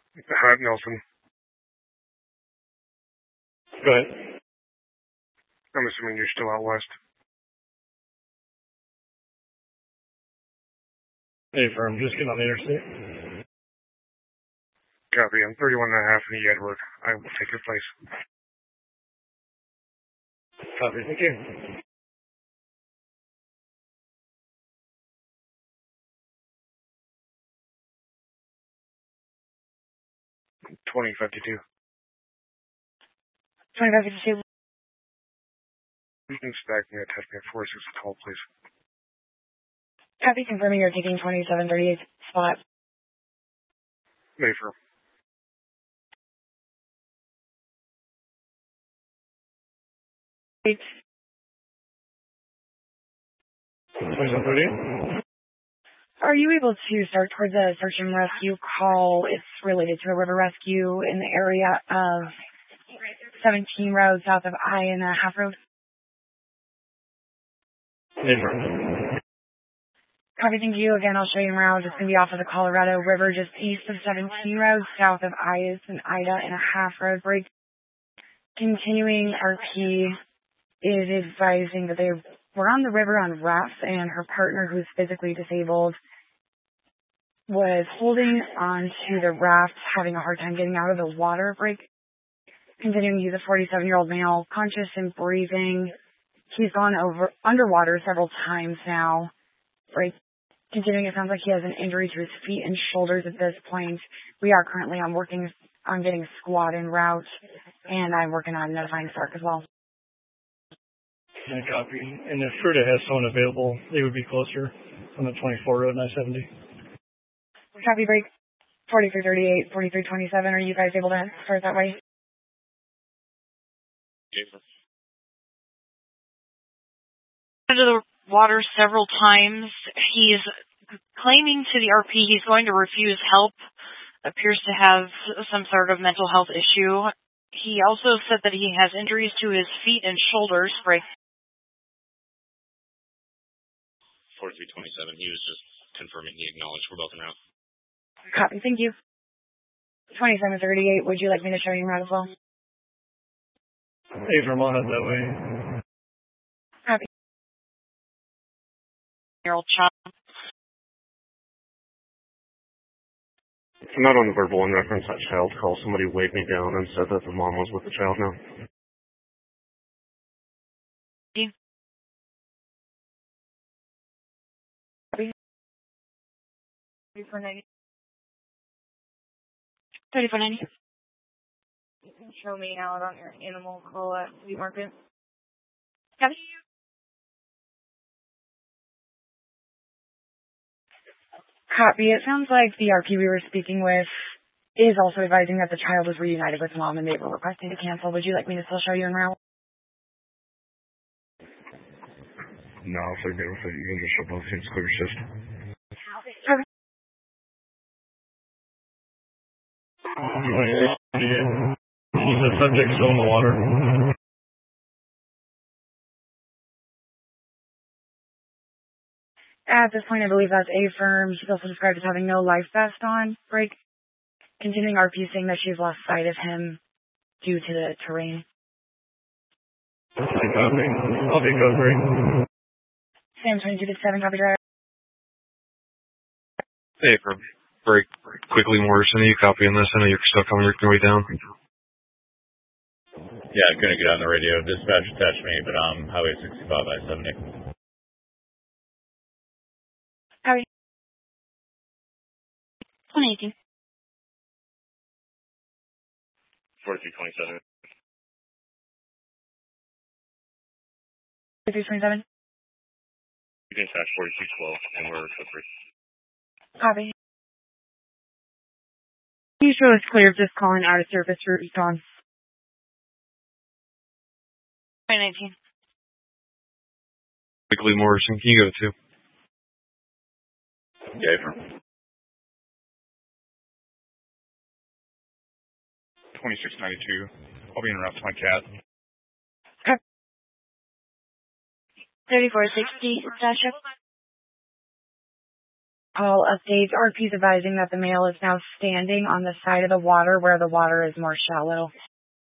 Nelson. Go ahead. I'm assuming you're still out west. Hey, firm, just getting on the interstate. Copy. I'm 31.5 in the Edward. I will take your place. Copy. Thank you. $20.52. 2552. You can stack me at test me at 4612, please. Copy, confirming you're taking 2738 spot. Mayfair. Eight. 2738. Are you able to start towards a search and rescue call? It's related to a river rescue in the area of 17 Road south of I-and-a-half Road. Mayfair. Copy, thank you. Again, I'll show you around. It's going to be off of the Colorado River, just east of 17 Road, south of I-and-a-half Road break. Continuing, RP is advising that they were on the river on rafts, and her partner, who's physically disabled, was holding on to the raft, having a hard time getting out of the water break. Continuing, he's a 47-year-old male, conscious and breathing. He's gone underwater several times now. Break. Continuing, it sounds like he has an injury to his feet and shoulders at this point. We are currently working on getting a squad en route, and I'm working on notifying Stark as well. I copy. And if Fruta has someone available, they would be closer on the 24 Road, I-70. Copy, break. 4338, 4327. Are you guys able to start that way? Jason. Into the water several times. He's claiming to the RP he's going to refuse help. Appears to have some sort of mental health issue. He also said that he has injuries to his feet and shoulders. Break. 4327. He was just confirming he acknowledged we're both en route. Copy, thank you. 2738, would you like me to show you around as well? Hey, Vermont, that way. Copy. Year-old child. I'm not on the verbal in reference to that child call. Somebody waved me down and said that the mom was with the child now. Copy. 3490. Show me out on your animal call at Fleet Market. Copy. Copy. It sounds like the RP we were speaking with is also advising that the child was reunited with mom and they were requesting to cancel. Would you like me to still show you en route? No, if they're good with it, you can just show both teams clear your system. Okay. The subject still in the water. At this point, I believe that's A firm. She's also described as having no life vest on. Break. Continuing RP saying that she's lost sight of him due to the terrain. I'll be covering. Sam 22-7, copy driver. Hey, from break quickly, Morrison. Are you copying this? I know you're still coming your way down. Yeah, I couldn't get on the radio. Dispatch attached me, but Highway 65 I-70. Copy. 118. 4327. 2327. You can attach 4212 and we're recovery. Copy. Can you show us clear of this calling out of service route on? 2019. Quickly, Morrison. Can you go to? Yeah, from 2692. I'll be en route to my cat. 3460, Sasha. All updates. RP's advising that the male is now standing on the side of the water where the water is more shallow.